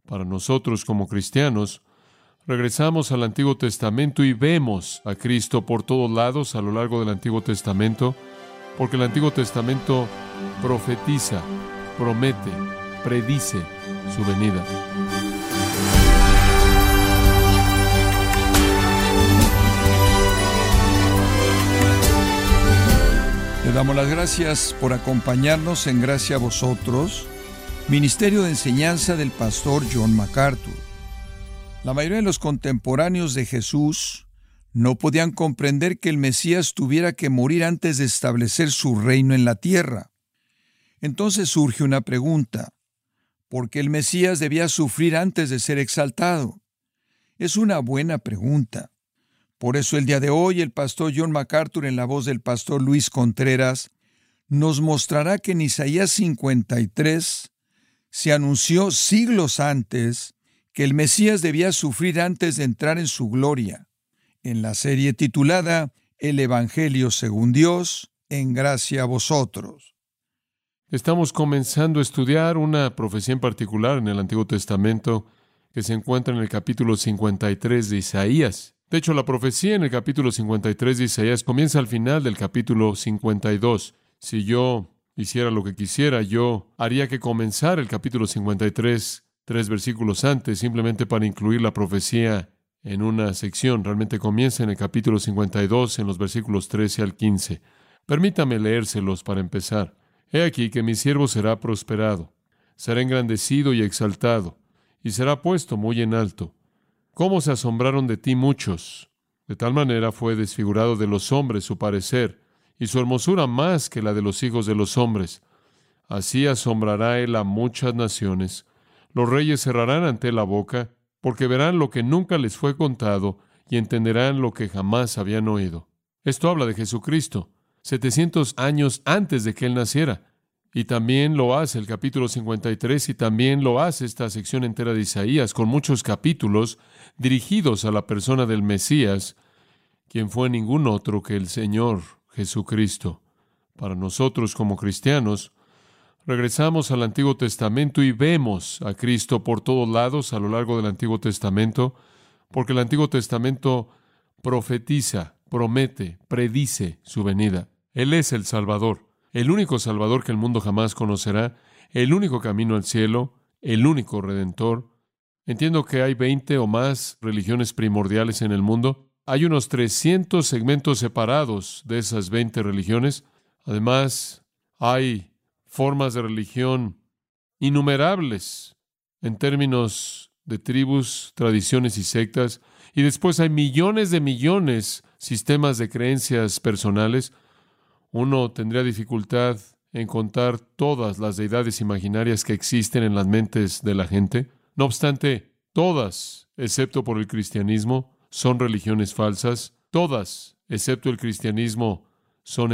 Para nosotros como cristianos, regresamos al Antiguo Testamento y vemos a Cristo por todos lados a lo largo del Antiguo Testamento, porque el Antiguo Testamento profetiza, promete, predice su venida. Le damos las gracias por acompañarnos en Gracia a Vosotros, Ministerio de Enseñanza del Pastor John MacArthur. La mayoría de los contemporáneos de Jesús no podían comprender que el Mesías tuviera que morir antes de establecer su reino en la tierra. Entonces surge una pregunta: ¿por qué el Mesías debía sufrir antes de ser exaltado? Es una buena pregunta. Por eso el día de hoy el pastor John MacArthur, en la voz del pastor Luis Contreras, nos mostrará que en Isaías 53 se anunció siglos antes que el Mesías debía sufrir antes de entrar en su gloria, en la serie titulada El Evangelio según Dios, en gracia a vosotros. Estamos comenzando a estudiar una profecía en particular en el Antiguo Testamento que se encuentra en el capítulo 53 de Isaías. De hecho, la profecía en el capítulo 53 de Isaías comienza al final del capítulo 52. Si yo hiciera lo que quisiera, yo haría que comenzara el capítulo 53 3 versículos antes, simplemente para incluir la profecía en una sección. Realmente comienza en el capítulo 52, en los versículos 13 al 15. Permítame leérselos para empezar. He aquí que mi siervo será prosperado, será engrandecido y exaltado, y será puesto muy en alto. ¿Cómo se asombraron de ti muchos? De tal manera fue desfigurado de los hombres su parecer, y su hermosura más que la de los hijos de los hombres. Así asombrará él a muchas naciones. Los reyes cerrarán ante él la boca, porque verán lo que nunca les fue contado, y entenderán lo que jamás habían oído. Esto habla de Jesucristo, 700 años antes de que él naciera. Y también lo hace el capítulo 53 y también lo hace esta sección entera de Isaías, con muchos capítulos dirigidos a la persona del Mesías, quien fue ningún otro que el Señor Jesucristo. Para nosotros como cristianos, regresamos al Antiguo Testamento y vemos a Cristo por todos lados a lo largo del Antiguo Testamento, porque el Antiguo Testamento profetiza, promete, predice su venida. Él es el Salvador. El único Salvador que el mundo jamás conocerá, el único camino al cielo, el único Redentor. Entiendo que hay 20 o más religiones primordiales en el mundo. Hay unos 300 segmentos separados de esas 20 religiones. Además, hay formas de religión innumerables en términos de tribus, tradiciones y sectas. Y después hay millones de sistemas de creencias personales. Uno tendría dificultad en contar todas las deidades imaginarias que existen en las mentes de la gente. No obstante, todas, excepto por el cristianismo, son religiones falsas. Todas, excepto el cristianismo, son